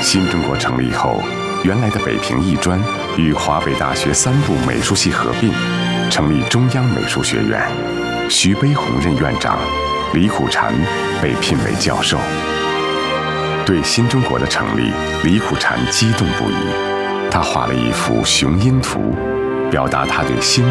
新中国成立后，原来的北平艺专与华北大学3部美术系合并，成立中央美术学院。徐悲鸿任院长，李苦禅被聘为教授。对新中国的成立，李苦禅激动不已。他画了一幅雄鹰图，表达他对新